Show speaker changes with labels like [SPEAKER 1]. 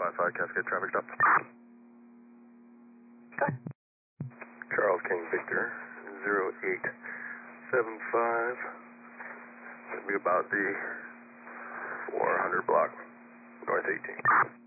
[SPEAKER 1] 455 Cascade traffic stop.
[SPEAKER 2] Okay.
[SPEAKER 1] Charles King Victor 0875. It'll be about the 400 block, north 18.